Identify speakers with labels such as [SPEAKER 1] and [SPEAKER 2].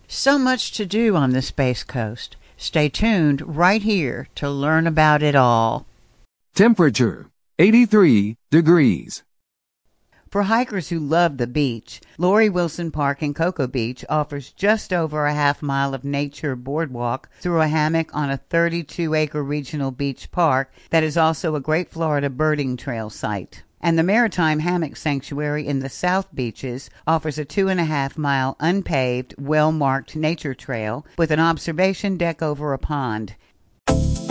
[SPEAKER 1] So much to do on the Space Coast. Stay tuned right here to learn about it all.
[SPEAKER 2] Temperature 83 degrees.
[SPEAKER 1] For hikers who love the beach, Lori Wilson Park in Cocoa Beach offers just over a half-mile of nature boardwalk through a hammock on a 32-acre regional beach park that is also a Great Florida Birding Trail site. And the Maritime Hammock Sanctuary in the South Beaches offers a 2.5-mile unpaved, well-marked nature trail with an observation deck over a pond.